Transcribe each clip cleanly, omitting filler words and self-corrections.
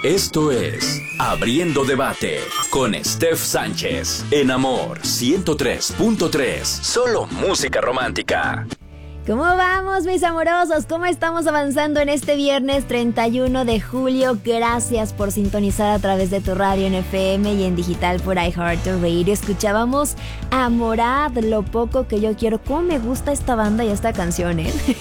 Esto es Abriendo Debate con Steph Sánchez en Amor 103.3. Solo música romántica. ¿Cómo vamos, mis amorosos? ¿Cómo estamos avanzando en este viernes 31 de julio? Gracias por sintonizar a través de tu radio en FM y en digital por iHeartRadio. Escuchábamos a Morad, Lo Poco Que Yo Quiero. ¿Cómo me gusta esta banda y esta canción,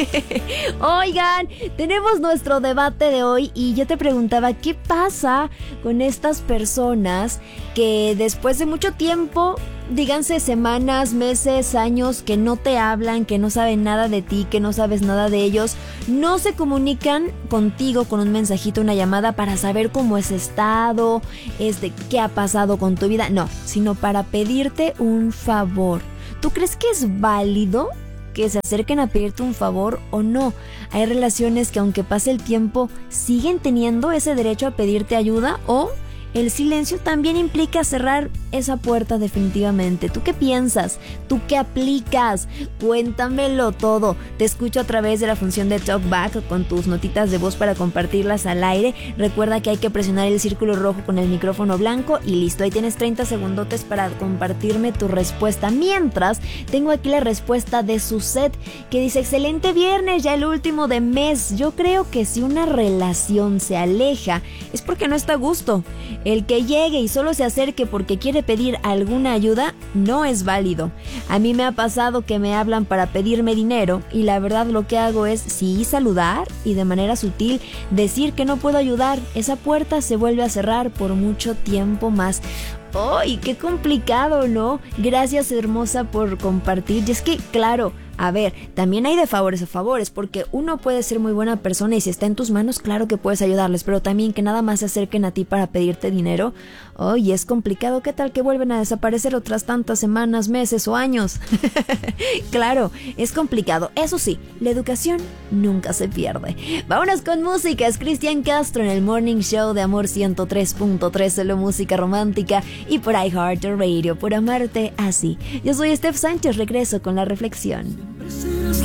Oigan, tenemos nuestro debate de hoy y yo te preguntaba, ¿qué pasa con estas personas que después de mucho tiempo, díganse semanas, meses, años, que no te hablan, que no saben nada de ti, que no sabes nada de ellos, no se comunican contigo con un mensajito, una llamada para saber cómo has estado, qué ha pasado con tu vida? No, sino para pedirte un favor. ¿Tú crees que es válido que se acerquen a pedirte un favor o no? Hay relaciones que aunque pase el tiempo siguen teniendo ese derecho a pedirte ayuda, o el silencio también implica cerrar esa puerta definitivamente. ¿Tú qué piensas? ¿Tú qué aplicas? Cuéntamelo todo. Te escucho a través de la función de TalkBack con tus notitas de voz para compartirlas al aire. Recuerda que hay que presionar el círculo rojo con el micrófono blanco y listo. Ahí tienes 30 segundotes para compartirme tu respuesta. Mientras, tengo aquí la respuesta de Suset, que dice: excelente viernes, ya el último de mes. Yo creo que si una relación se aleja es porque no está a gusto. El que llegue y solo se acerque porque quiere pedir alguna ayuda no es válido. A mí me ha pasado que me hablan para pedirme dinero y la verdad lo que hago es sí saludar y de manera sutil decir que no puedo ayudar. Esa puerta se vuelve a cerrar por mucho tiempo más. ¡Ay, qué complicado!, ¿no? Gracias, hermosa, por compartir. Y es que, claro, a ver, también hay de favores a favores, porque uno puede ser muy buena persona y si está en tus manos, claro que puedes ayudarles, pero también que nada más se acerquen a ti para pedirte dinero. ¡Ay, es complicado! ¿Qué tal que vuelven a desaparecer otras tantas semanas, meses o años? Claro, es complicado. Eso sí, la educación nunca se pierde. Vámonos con música. Es Cristian Castro en el Morning Show de Amor 103.3, solo música romántica, y por iHeartRadio, por amarte así. Yo soy Steph Sánchez, regreso con la reflexión.